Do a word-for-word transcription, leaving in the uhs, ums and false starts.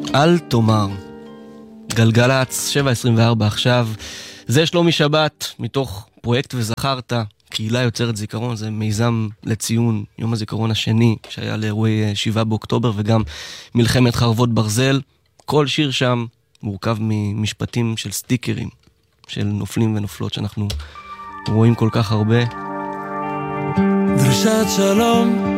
אל תאמר. גלגלץ, שבע עשרים וארבע עכשיו. זה שלומי שבת, מתוך פרויקט וזכרת, קהילה יוצרת זיכרון, זה מיזם לציון יום הזיכרון השני, שהיה לאירועי שבעה באוקטובר, וגם מלחמת חרבות ברזל. כל שיר שם מורכב ממשפטים של סטיקרים, של נופלים ונופלות, שאנחנו רואים כל כך הרבה. דרישת שלום